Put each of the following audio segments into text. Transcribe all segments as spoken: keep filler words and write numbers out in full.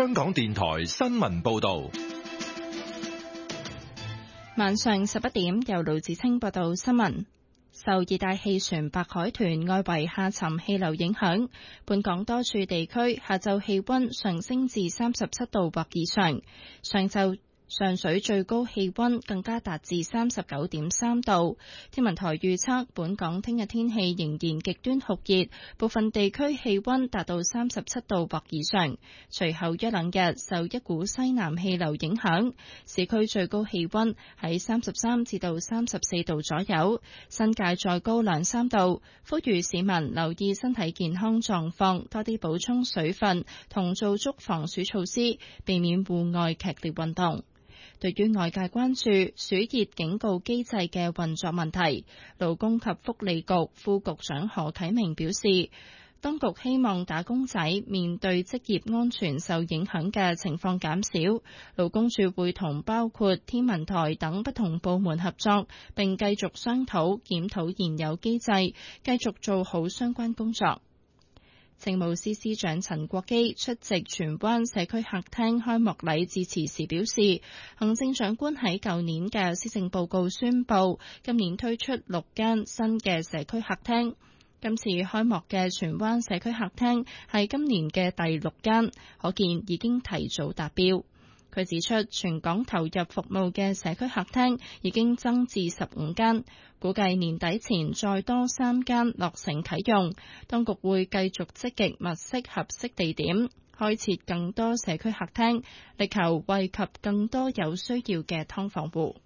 香港電台新聞報道。 晚上十一點，由盧子清報道新聞。受熱帶氣旋白海豚外圍下沉氣流影響，本港多處地區下晝氣溫上升至三十七度或以上，上晝上水最高氣溫更加達至三十九點三度。天文台預測本港聽日天氣仍然極端酷熱，部分地區氣溫達到三十七度或以上。隨後一兩日受一股西南氣流影響，市區最高氣溫喺三十三至到三十四度左右，新界再高兩三度。呼籲市民留意身體健康狀況，多啲補充水分同做足防暑措施，避免戶外劇烈運動。對於外界關注暑熱警告機制嘅運作問題，勞工及福利局副局長何啟明表示，當局希望打工仔面對職業安全受影響嘅情況減少，勞工處會同包括天文台等不同部門合作，並繼續商討檢討現有機制，繼續做好相關工作。政務司司長陳國基出席荃灣社區客廳開幕禮致辭時表示，行政長官喺舊年嘅施政報告宣布，今年推出六間新嘅社區客廳。今次開幕嘅荃灣社區客廳係今年嘅第六間，可見已經提早達標。佢指出，全港投入服務嘅社區客廳已經增至十五間，估計年底前再多三間落成啟用。當局會繼續積極物色合適地點，開設更多社區客廳，力求惠及更多有需要嘅劏房戶。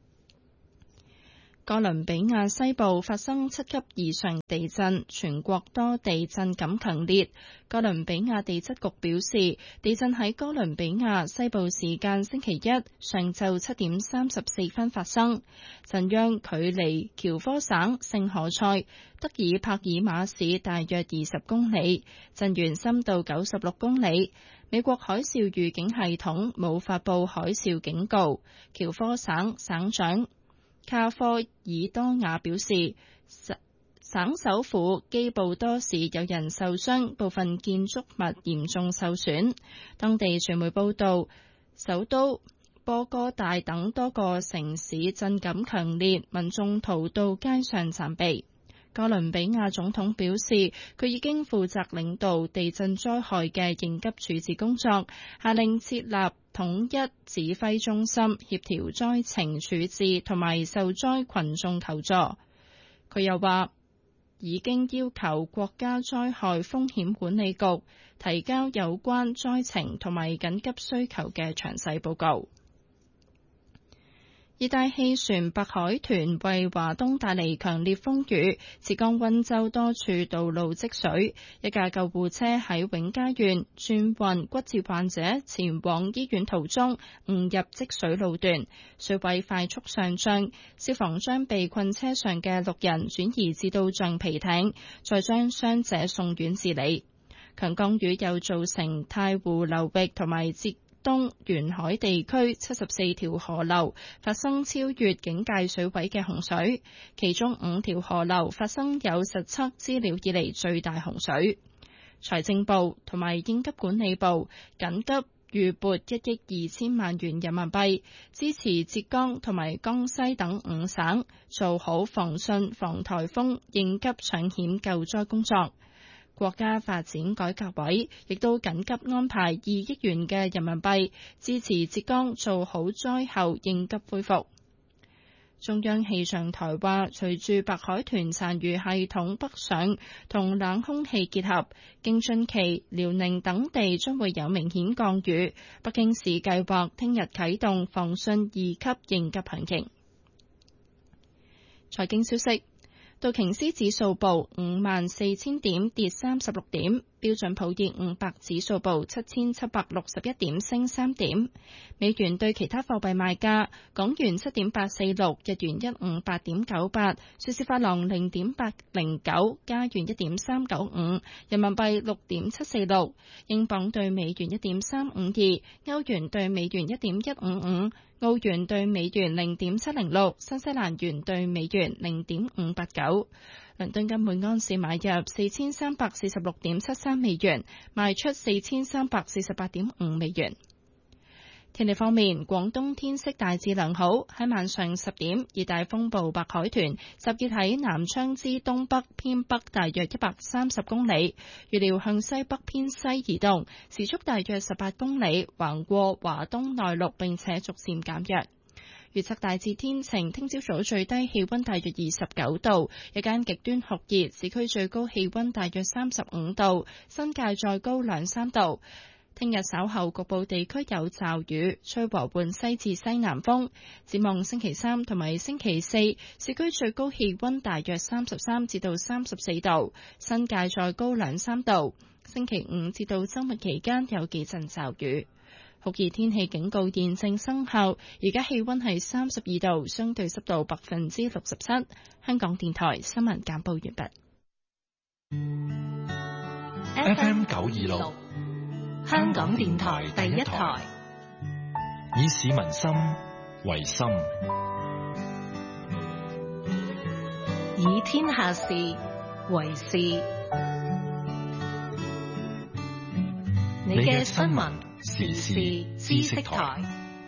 哥倫比亞西部發生七級以上地震，全國多地震感強烈。哥倫比亞地質局表示，地震喺哥倫比亞西部時間星期一上晝七點三十四分發生，震央距離喬科省聖何塞德爾帕爾馬市大約二十公里，震源深度九十六公里。美國海嘯預警系統冇發布海嘯警告。喬科省省長卡科爾多亞表示，省首府基布多市有人受傷，部分建築物嚴重受損。當地傳媒報道，首都波哥大等多個城市震感強烈，民眾逃到街上暫避。哥倫比亞總統表示，佢已經負責領導地震災害嘅應急處置工作，下令設立統一指揮中心，協調災情處置同埋受災群眾求助。佢又話，已經要求國家災害風險管理局提交有關災情同埋緊急需求嘅詳細報告。熱帶氣旋白海豚為華東帶嚟強烈風雨，浙江溫州多處道路積水，一架救護車喺永嘉縣轉運骨折患者前往醫院途中誤入積水路段，水位快速上漲，消防將被困車上嘅六人轉移至到橡皮艇，再將傷者送院治理。強降雨又造成太湖流域同埋浙東沿海地區七十四條河流發生超越警戒水位嘅洪水，其中五條河流發生有實測資料以嚟最大洪水。財政部同埋應急管理部緊急預撥一億二千萬元人民幣，支持浙江同埋江西等五省做好防汛防颱風應急搶險救災工作。國家發展改革委亦都緊急安排二億元嘅人民幣，支持浙江做好災後應急恢復。中央氣象台話，隨住白海豚殘餘系統北上同冷空氣結合，京津冀、遼寧等地將會有明顯降雨。北京市計劃聽日啟動防汛二級應急響應。財經消息。道瓊斯指數報五萬四千點，跌三十六點；標準普爾五百指數報七千七百六十一點，升三點。美元對其他貨幣賣價：港元七點八四六，日元一五八點九八，瑞士法郎零點八零九，加元一點三九五，人民幣六點七四六，英鎊對美元一點三五二，歐元對美元一點一五五。 澳元對美元零點七零六，新西蘭元對美元零點五八九。倫敦金每安士買入四千三百四十六點七三美元，賣出四千三百四十八點五美元。天氣方面，廣東天色大致良好。喺晚上十點，熱帶風暴白海豚集結喺南昌之東北偏北大約一百三十公里，預料向西北偏西移動，時速大約十八公里，橫過華東內陸並且逐漸減弱。預測大致天晴，聽朝早最低氣溫大約二十九度，日間極端酷熱，市區最高氣溫大約三十五度，新界再高兩三度。聽日稍後局部地區有驟雨，吹和緩西至西南風。展望星期三同埋星期四，市區最高氣溫大約三十三至到三十四度，新界再高兩三度。星期五至到週末期間有幾陣驟雨。酷熱天氣警告現正生效，而家氣溫係三十二度，相對濕度百分之六十七。香港電台新聞簡報完畢。 F M 九二六。 香港電台第一台， 以市民心為心， 以天下事為事。你嘅新聞時事知識台，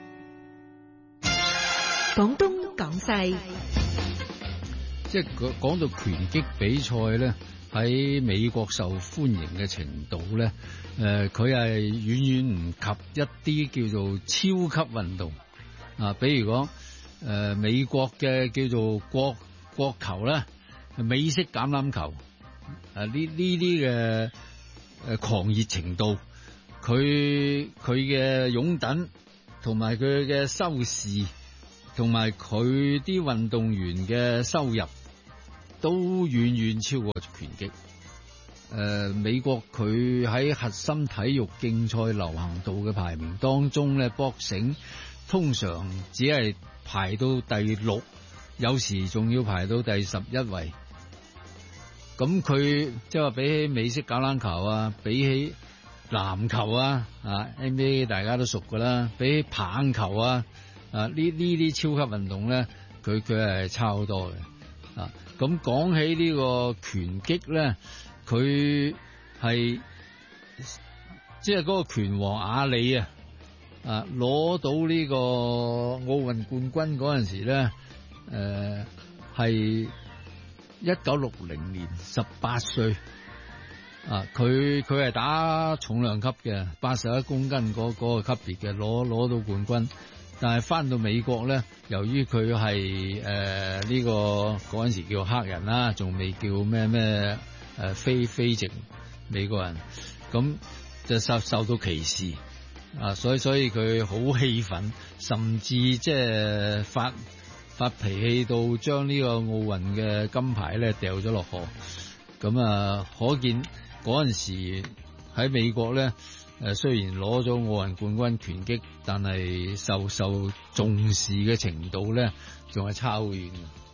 廣東廣西。 即係講到拳擊比賽咧，喺美國受歡迎嘅程度咧，誒佢係遠遠唔及一啲叫做超級運動啊，比如講誒、呃、美國嘅叫做國國球咧，美式橄欖球，誒呢呢啲嘅誒狂熱程度，佢佢嘅擁躉同埋佢嘅收視，同埋佢啲運動員嘅收入，都遠遠超過拳擊。誒、呃，美國佢喺核心體育競賽流行度嘅排名當中咧，boxing通常只係排到第六，有時仲要排到第十一位。咁佢即係話比起美式橄欖球啊，比起籃球啊，啊 N B A 大家都熟噶啦，比起棒球啊，啊呢呢啲超級運動咧，佢佢係差好多嘅。啊，咁講起呢個拳擊咧，佢係即係嗰個拳王阿里啊，啊攞到呢個奧運冠軍嗰陣時咧，誒係一九六零年十八歲，啊佢佢係打重量級嘅，八十一公斤嗰嗰個級別嘅，攞攞到冠軍。但係翻到美國咧，由於佢係誒呢個嗰陣時叫黑人啦，仲未叫咩咩誒非非籍美國人，咁就受受到歧視啊，所以所以佢好氣憤，甚至即係發發脾氣到將呢個奧運嘅金牌咧掉咗落河。咁啊，可見嗰陣時喺美國咧。誒，雖然攞咗奧運冠軍拳擊，但係受受重視嘅程度咧，仲係差好遠。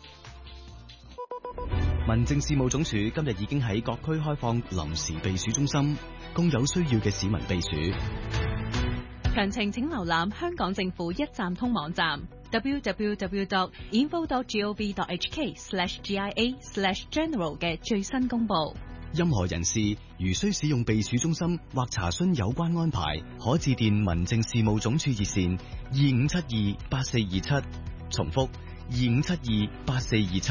民政事務總署今日已經喺各區開放臨時避暑中心，供有需要嘅市民避暑。 詳情請瀏覽香港政府一站通網站 double-u double-u double-u dot info dot gov dot h k slash g i a slash general 嘅最新公佈。 任何人士如需使用避暑中心或查詢有關安排，可致電民政事務總署熱線二五七二八四二七，重複二五七二八四二七。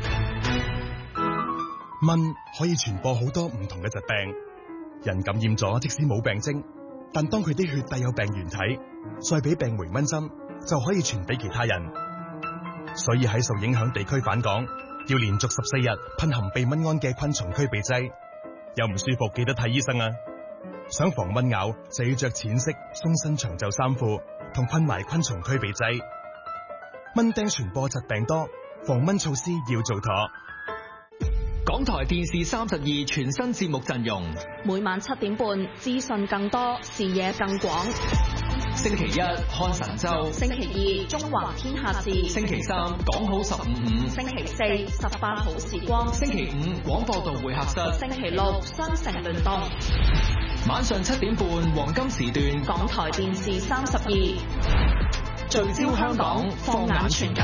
蚊可以傳播好多唔同嘅疾病，人感染咗即使冇病徵，但當佢啲血帶有病原體，再俾病媒蚊針，就可以傳俾其他人。所以喺受影響地區返港，要連續十四日噴含避蚊胺嘅昆蟲驅避劑，有唔舒服記得睇醫生啊！想防蚊咬就要着淺色鬆身長袖衫褲，同噴埋昆蟲驅避劑。蚊叮傳播疾病多，防蚊措施要做妥。 港台電視三十二全新節目陣容， 每晚七點半，資訊更多，視野更廣。 星期一看神州， 星期二中華天下事， 星期三講好十五五， 星期四十八好時光， 星期五廣播道會客室， 星期六雙城聯動。 晚上七點半黃金時段， 港台電視三十二聚焦香港，放眼全球。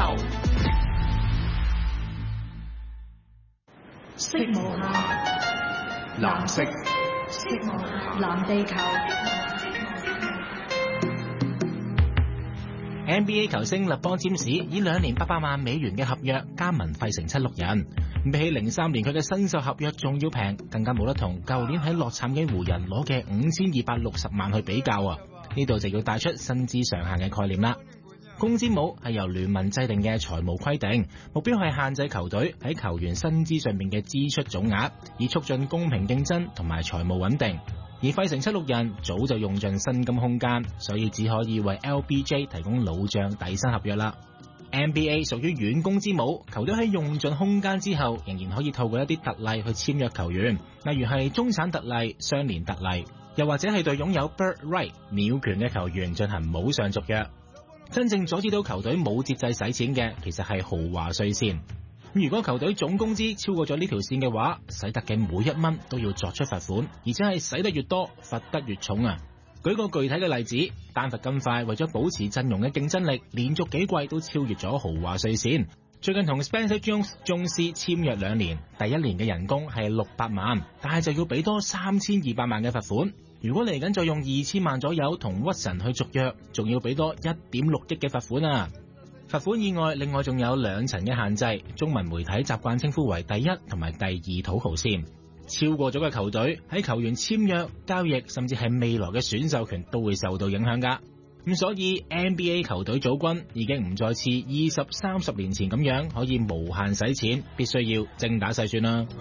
色無限， 藍色。 色無限，藍地球。 N B A 球星勒邦詹士以兩年八百萬美元嘅合約加盟費城七六人，比起零三年佢嘅新秀合約仲要平，更加冇得同舊年喺洛杉磯湖人攞嘅五千二百六十萬去比較啊！呢度就要帶出薪資上限嘅概念啦。工資帽係由聯盟制定嘅財務規定，目標係限制球隊喺球員薪資上面嘅支出總額，以促進公平競爭同埋財務穩定。而費城七六人早就用盡薪金空間，所以只可以為 L B J 提供老將底薪合約啦。N B A 屬於軟工資帽，球隊喺用盡空間之後，仍然可以透過一啲特例去簽約球員，例如係中產特例、雙年特例，又或者係對擁有 bird right 鳥權嘅球員進行帽上續約。真正阻止到球隊冇節制使錢嘅，其實係豪華稅線。如果球隊總工資超過咗呢條線嘅話，使得嘅每一蚊都要作出罰款，而且係使得越多，罰得越重啊！舉個具體嘅例子，丹佛金塊為咗保持陣容嘅競爭力，連續幾季都超越咗豪華稅線。最近同 Spencer Jones 宗師簽約兩年，第一年嘅人工係六百萬，但係就要俾多三千二百萬嘅罰款。如果嚟緊再用二千萬左右同屈臣去續約，仲要俾多一點六億嘅罰款啊！罰款以外，另外仲有兩層嘅限制，中文媒體習慣稱呼為第一同埋第二土豪線。超過咗嘅球隊喺球員簽約、交易甚至係未來嘅選秀權都會受到影響㗎。咁所以 N B A 球隊組軍已經唔再似二十三十年前咁樣可以無限使錢，必須要精打細算啦。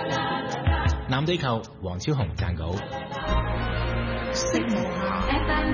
藍地球黃超雄撰稿。